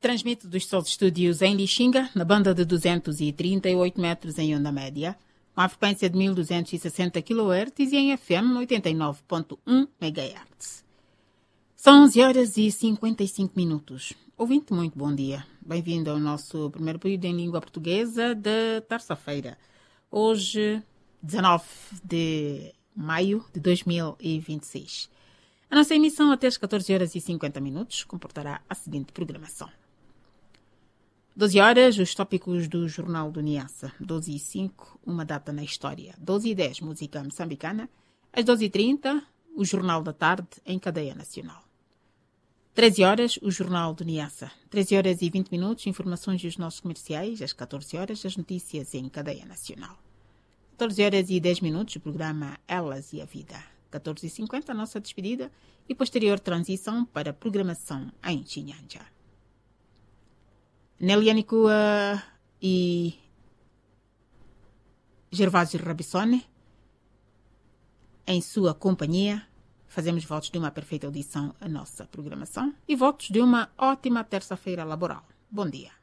Transmite dos seus estúdios em Lixinga, na banda de 238 metros em onda média, com a frequência de 1260 kHz e em FM 89.1 MHz. São 11 horas e 55 minutos. Ouvinte, muito bom dia. Bem-vindo ao nosso primeiro período em língua portuguesa de terça-feira. Hoje, 19 de maio de 2026. A nossa emissão até as 14 horas e 50 minutos comportará a seguinte programação. 12 horas, os tópicos do Jornal do Niassa. 12 e 5, uma data na história. 12 e 10, música moçambicana. Às 12 e 30, o Jornal da Tarde em cadeia nacional. 13 horas, o Jornal do Niassa. 13 horas e 20 minutos, informações dos nossos comerciais. Às 14 horas, as notícias em cadeia nacional. 14 horas e 10 minutos, o programa Elas e a Vida. 14 e 50, a nossa despedida e posterior transição para a programação em Chinyanja. Neliane Kua e Gervásio Rabissone, em sua companhia, fazemos votos de uma perfeita audição à nossa programação e votos de uma ótima terça-feira laboral. Bom dia.